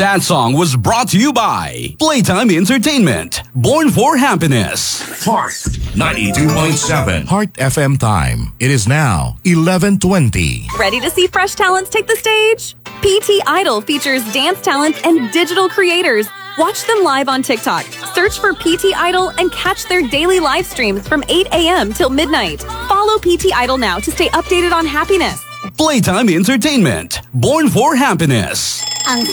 That song was brought to you by Playtime Entertainment. Born for happiness. Heart 92.7. Heart FM time. It is now 11:20. Ready to see fresh talents take the stage? PT Idol features dance talents and digital creators. Watch them live on TikTok. Search for PT Idol and catch their daily live streams from 8 a.m. till midnight. Follow PT Idol now to stay updated on happiness. Playtime Entertainment. Born for happiness.